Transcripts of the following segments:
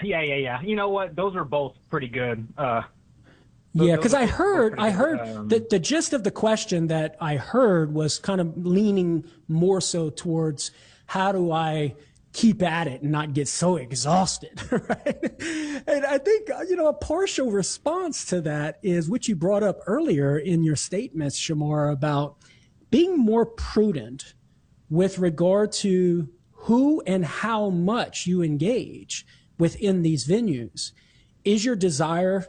Yeah. You know what? Those are both pretty good. Yeah, because I heard that the gist of the question that I heard was kind of leaning more so towards how do I keep at it and not get so exhausted, right? And I think, a partial response to that is what you brought up earlier in your statements, Shamar, about being more prudent with regard to who and how much you engage within these venues. Is your desire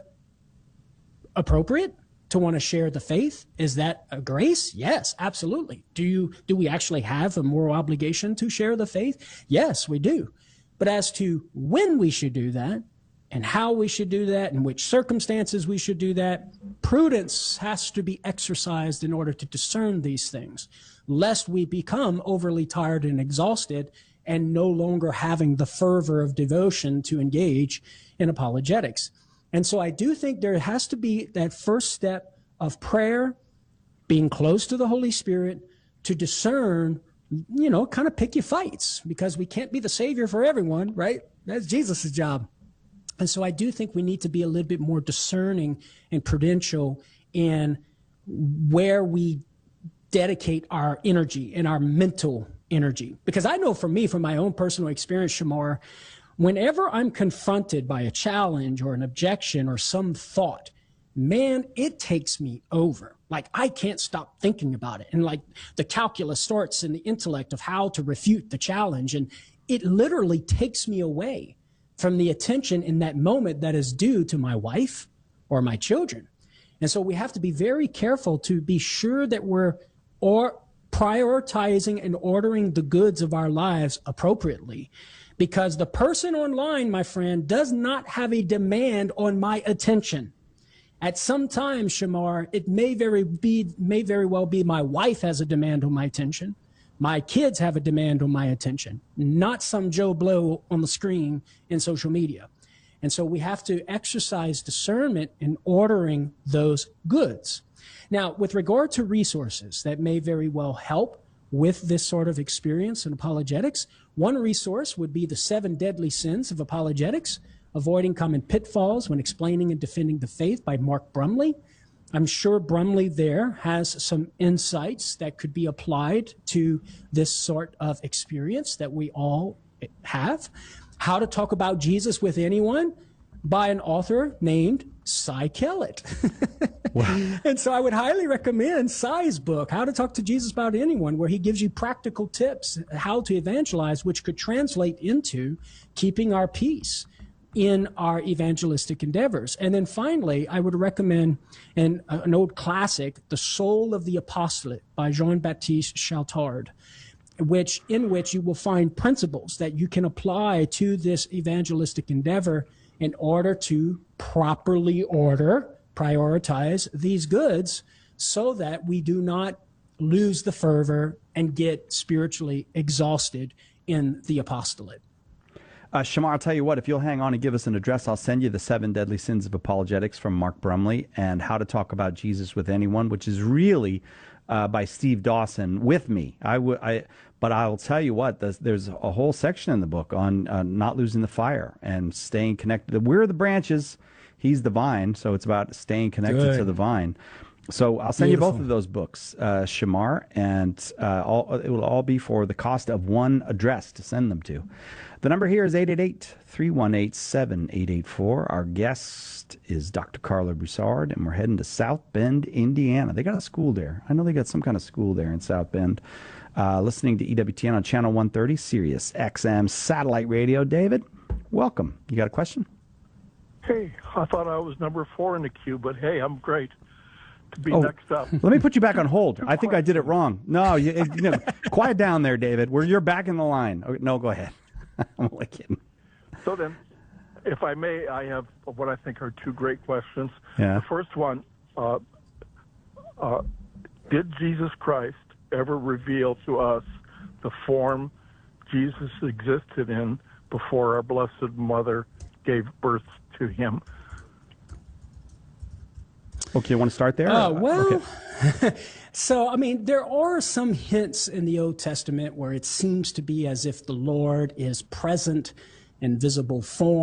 appropriate to want to share the faith? Is that a grace? Yes, absolutely. Do we actually have a moral obligation to share the faith? Yes, we do. But as to when we should do that and how we should do that and which circumstances we should do that, prudence has to be exercised in order to discern these things, lest we become overly tired and exhausted and no longer having the fervor of devotion to engage in apologetics. And so I do think there has to be that first step of prayer, being close to the Holy Spirit to discern, kind of pick your fights, because we can't be the Savior for everyone, right? That's Jesus' job. And so I do think we need to be a little bit more discerning and prudential in where we dedicate our energy and our mental energy. Because I know for me, from my own personal experience, Shamar, whenever I'm confronted by a challenge or an objection or some thought, man, it takes me over. Like, I can't stop thinking about it. And like the calculus starts in the intellect of how to refute the challenge. And it literally takes me away from the attention in that moment that is due to my wife or my children. And so we have to be very careful to be sure that we're prioritizing and ordering the goods of our lives appropriately. Because the person online, my friend, does not have a demand on my attention. At some time, Shamar, it may very well be my wife has a demand on my attention. My kids have a demand on my attention, not some Joe Blow on the screen in social media. And so we have to exercise discernment in ordering those goods. Now, with regard to resources that may very well help with this sort of experience in apologetics, one resource would be the 7 Deadly Sins of Apologetics, Avoiding Common Pitfalls When Explaining and Defending the Faith by Mark Brumley. I'm sure Brumley there has some insights that could be applied to this sort of experience that we all have. How to Talk About Jesus with Anyone by an author named Cy Kellett. Wow. And so I would highly recommend Cy's book, How to Talk to Jesus About Anyone, where he gives you practical tips how to evangelize, which could translate into keeping our peace in our evangelistic endeavors. And then finally, I would recommend an old classic, The Soul of the Apostolate by Jean-Baptiste Chautard, in which you will find principles that you can apply to this evangelistic endeavor in order to properly prioritize these goods so that we do not lose the fervor and get spiritually exhausted in the apostolate. Shamar, I'll tell you what, if you'll hang on and give us an address, I'll send you the 7 Deadly Sins of Apologetics from Mark Brumley and How to Talk About Jesus with Anyone, which is really by Steve Dawson with me. But I'll tell you what, there's a whole section in the book on not losing the fire and staying connected. We're the branches, he's the vine, so it's about staying connected to the vine. So I'll send you both of those books, Shamar, and it will all be for the cost of one address to send them to. The number here is 888-318-7884. Our guest is Dr. Carla Broussard, and we're heading to South Bend, Indiana. They got a school there. I know they got some kind of school there in South Bend. Listening to EWTN on Channel 130, Sirius XM Satellite Radio. David, welcome. You got a question? Hey, I thought I was number 4 in the queue, but hey, I'm great to be next up. Let me put you back on hold. I think I did it wrong. No, quiet down there, David. You're back in the line. No, go ahead. I'm only kidding. So then, if I may, I have what I think are 2 great questions. Yeah. The first one, did Jesus Christ ever reveal to us the form Jesus existed in before our Blessed Mother gave birth to him? Okay, you want to start there? Well, okay. So, I mean, there are some hints in the Old Testament where it seems to be as if the Lord is present in visible form.